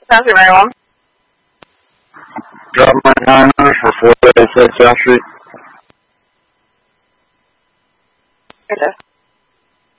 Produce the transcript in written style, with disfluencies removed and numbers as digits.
加水没有？ 这么长是佛的再加水。 对的。